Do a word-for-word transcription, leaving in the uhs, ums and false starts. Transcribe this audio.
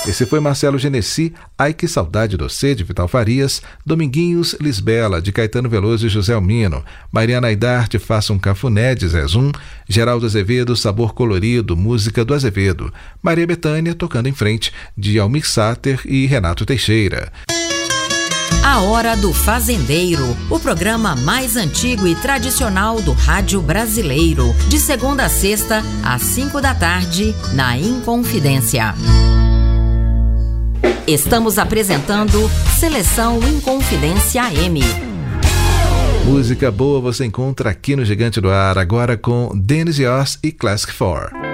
Esse foi Marcelo Genesi, Ai Que Saudade Docê, de Vital Farias, Dominguinhos Lisbela, de Caetano Veloso e José Almino, Mariana Aidarte, Faça um Cafuné, de Zé Zum, Geraldo Azevedo, Sabor Colorido, música do Azevedo, Maria Bethânia, Tocando em Frente, de Almir Sater e Renato Teixeira. A Hora do Fazendeiro, o programa mais antigo e tradicional do rádio brasileiro, de segunda a sexta, às cinco da tarde, na Inconfidência. Estamos apresentando Seleção Inconfidência A M. Música boa você encontra aqui no Gigante do Ar, agora com Dennis Yoss e Classic quatro.